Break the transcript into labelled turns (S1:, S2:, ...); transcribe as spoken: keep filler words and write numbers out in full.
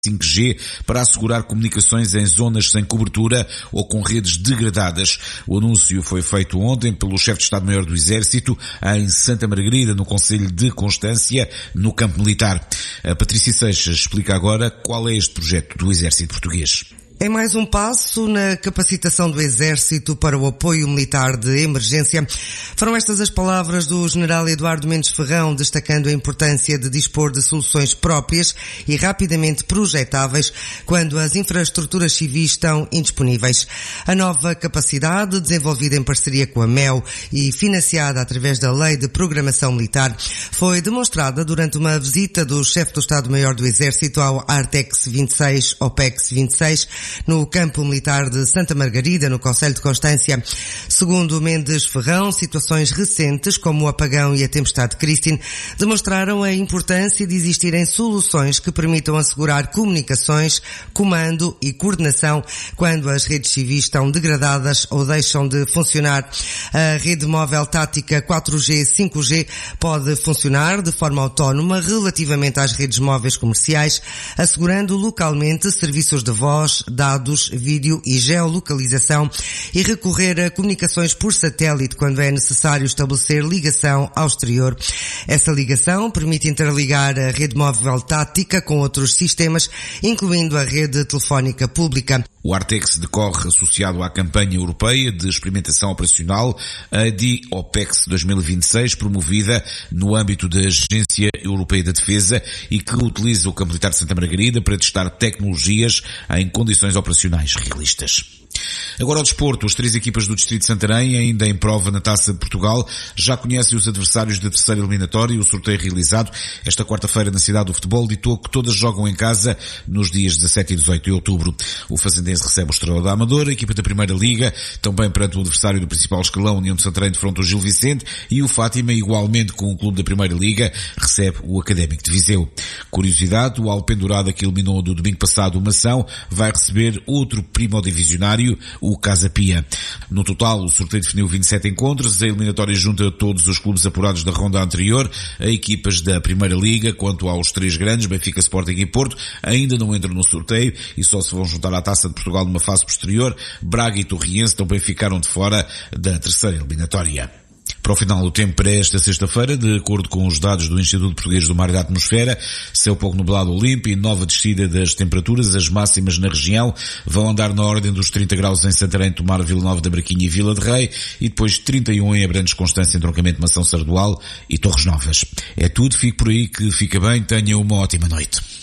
S1: cinco G para assegurar comunicações em zonas sem cobertura ou com redes degradadas. O anúncio foi feito ontem pelo chefe de Estado-Maior do Exército em Santa Margarida, no Concelho de Constância, no campo militar. A Patrícia Seixas explica agora qual é este projeto do Exército Português.
S2: É mais um passo na capacitação do Exército para o apoio militar de emergência. Foram estas as palavras do general Eduardo Mendes Ferrão, destacando a importância de dispor de soluções próprias e rapidamente projetáveis quando as infraestruturas civis estão indisponíveis. A nova capacidade, desenvolvida em parceria com a M E U e financiada através da Lei de Programação Militar, foi demonstrada durante uma visita do chefe do Estado-Maior do Exército ao Artex vinte e seis, OPEX vinte e seis, no campo militar de Santa Margarida, no Concelho de Constância. Segundo Mendes Ferrão, situações recentes, como o apagão e a tempestade Christine, demonstraram a importância de existirem soluções que permitam assegurar comunicações, comando e coordenação quando as redes civis estão degradadas ou deixam de funcionar. A rede móvel tática quatro G, cinco G pode funcionar de forma autónoma relativamente às redes móveis comerciais, assegurando localmente serviços de voz, dados, vídeo e geolocalização, e recorrer a comunicações por satélite quando é necessário estabelecer ligação ao exterior. Essa ligação permite interligar a rede móvel tática com outros sistemas, incluindo a rede telefónica pública.
S1: O Artex decorre associado à campanha europeia de experimentação operacional, a D OPEX dois mil e vinte e seis, promovida no âmbito da Agência Europeia da Defesa e que utiliza o campo militar de Santa Margarida para testar tecnologias em condições operacionais realistas. Agora ao desporto, as três equipas do Distrito de Santarém, ainda em prova na Taça de Portugal, já conhecem os adversários da terceira eliminatória. O sorteio realizado esta quarta-feira na cidade do futebol ditou que todas jogam em casa nos dias dezassete e dezoito de outubro. O Fazendense recebe o Estrela da Amadora, a equipa da Primeira Liga, também perante o adversário do principal escalão, União de Santarém, defronta o Gil Vicente, e o Fátima, igualmente com o clube da Primeira Liga, recebe o Académico de Viseu. Curiosidade, o Alpendurada, que eliminou do domingo passado o Mação, vai receber outro primodivisionário, o Casa Pia. No total, o sorteio definiu vinte e sete encontros. A eliminatória junta todos os clubes apurados da ronda anterior, a equipas da Primeira Liga. Quanto aos três grandes, Benfica, Sporting e Porto, ainda não entram no sorteio e só se vão juntar à Taça de Portugal numa fase posterior. Braga e Torriense também ficaram de fora da terceira eliminatória. Para o final do tempo para esta sexta-feira, de acordo com os dados do Instituto Português do Mar e da Atmosfera, céu pouco nublado limpo e nova descida das temperaturas. As máximas na região vão andar na ordem dos trinta graus em Santarém, Tomar, Vila Nova da Braquinha e Vila de Rei, e depois trinta e um em Abrantes, Constância, Entroncamento, Mação, Sardual e Torres Novas. É tudo, fique por aí, que fica bem, tenha uma ótima noite.